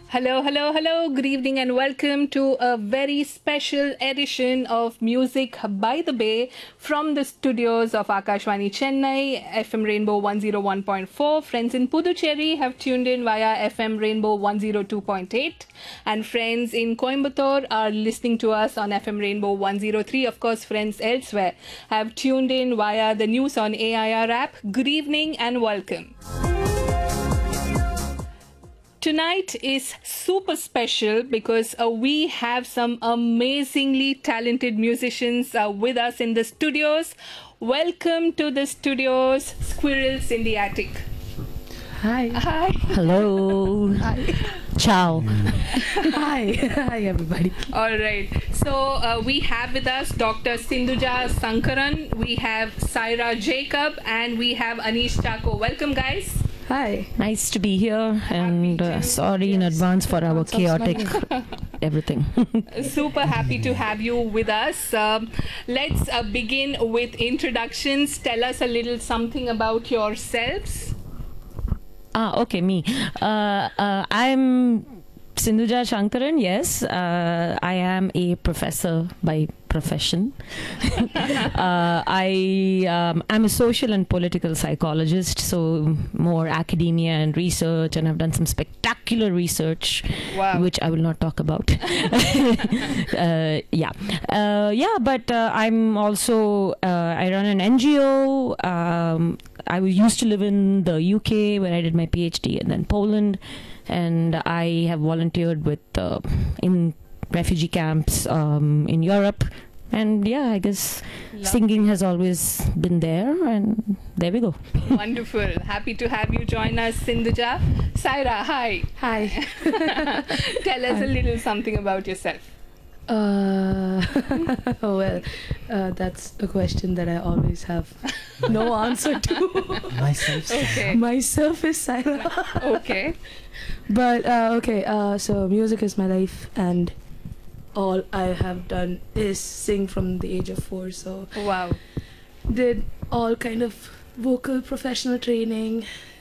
Hello, hello, hello. Good evening and welcome to a very special edition of Music by the Bay from the studios of Akashvani Chennai, FM Rainbow 101.4. Friends in Puducherry have tuned in via FM Rainbow 102.8. And friends in Coimbatore are listening to us on FM Rainbow 103. Of course, friends elsewhere have tuned in via the News on AIR app. Good evening and welcome. Tonight is super special because we have some amazingly talented musicians with us in the studios. Welcome to the studios, Squirrels in the Attic. Hi. Hi. Hello. Hi. Ciao. Hi. Hi, everybody. All right. So we have with us Dr. Sindhuja Sankaran, we have Saira Jacob, and we have Anish Chako. Welcome, guys. Hi. Nice to be here, and sorry in advance for our chaotic everything. Super happy to have you with us. Let's begin with introductions. Tell us a little something about yourselves. Okay, me. I'm Sindhuja Shankaran, yes. I am a professor by profession. I'm a social and political psychologist, so more academia and research, and I've done some spectacular research, which I will not talk about. But I'm also, I run an NGO. I used to live in the UK where I did my PhD, and then Poland. And I have volunteered with in refugee camps in Europe. And yeah, I guess singing has always been there, and there we go. Wonderful. Happy to have you join us, Sindhuja. Saira, hi. Hi. Tell us a little something about yourself. That's a question that I always have no answer to. Myself. Okay. Myself is Saira. Okay. But, so music is my life, and all I have done is sing from the age of 4, so Wow. did all kind of vocal professional training